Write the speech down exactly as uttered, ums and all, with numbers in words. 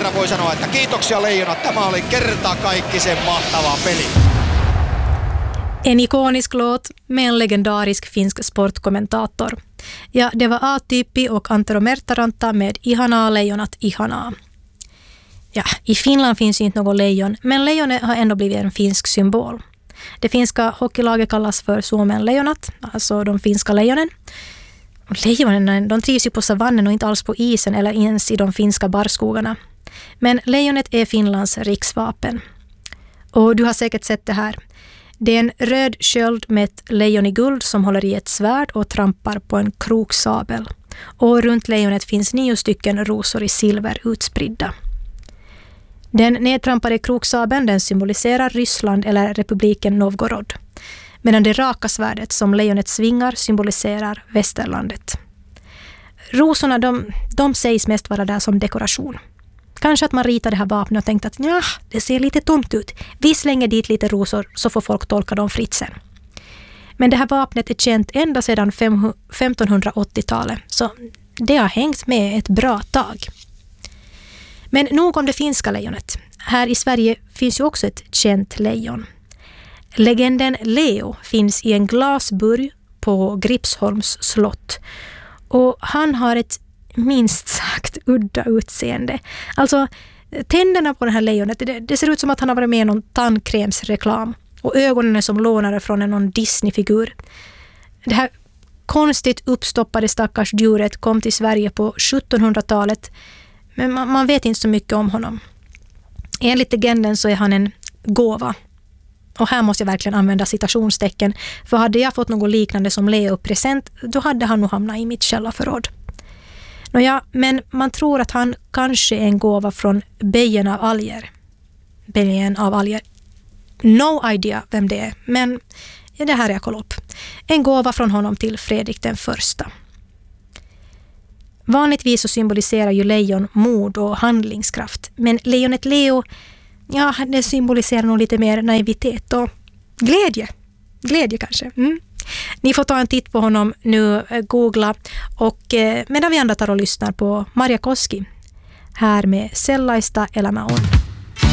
kerran voi sanoa, että kiitoksia Leijonat. Tämä oli kertakaikkisen mahtava peli. En ikonisk låt med en legendarisk finsk sportkommentator. Ja, det var A-Tyyppi och Antero Mertaranta med Ihanaa Leijonat Ihanaa. Ja, i Finland finns ju inte något lejon, men lejonet har ändå blivit en finsk symbol. Det finska hockeylaget kallas för Suomen Lejonat, alltså de finska lejonen. Och lejonen, de trivs ju på savannen och inte alls på isen eller ens i de finska barskogarna. Men lejonet är Finlands riksvapen. Och du har säkert sett det här. Det är en röd sköld med ett lejon i guld som håller i ett svärd och trampar på en kroksabel. Och runt lejonet finns nio stycken rosor i silver utspridda. Den nedtrampade kroksabeln, den symboliserar Ryssland eller republiken Novgorod. Medan det raka svärdet som lejonet svingar symboliserar Västerlandet. Rosorna, de, de sägs mest vara där som dekoration. Kanske att man ritar det här vapnet och tänkt att ja, det ser lite tomt ut. Vi slänger dit lite rosor så får folk tolka dem fritt sen. Men det här vapnet är känt ända sedan femtonhundraåttiotalet, så det har hängt med ett bra tag. Men nog om det finska lejonet. Här i Sverige finns ju också ett känt lejon. Legenden Leo finns i en glasburg på Gripsholms slott. Och han har ett minst sagt udda utseende. Alltså, tänderna på det här lejonet, det, det ser ut som att han har varit med i någon tandkrämsreklam. Och ögonen är som lånade från en någon Disney-figur. Det här konstigt uppstoppade stackars djuret kom till Sverige på sjuttonhundratalet. Men man, man vet inte så mycket om honom. Enligt legenden så är han en gåva. Och här måste jag verkligen använda citationstecken. För hade jag fått något liknande som Leo-present, då hade han nog hamnat i mitt källarförråd. Nåja, men man tror att han kanske är en gåva från Bejen av Alger. Bejen av Alger. No idea vem det är, men ja, det här är jag koll upp. En gåva från honom till Fredrik den första. Vanligtvis så symboliserar ju lejon mod och handlingskraft. Men lejonet Leo, ja, det symboliserar nog lite mer naivitet och glädje. Glädje kanske. Mm. Ni får ta en titt på honom nu, googla. Och eh, medan vi andra tar och lyssnar på Marja Koski här med Sellaista elämä on.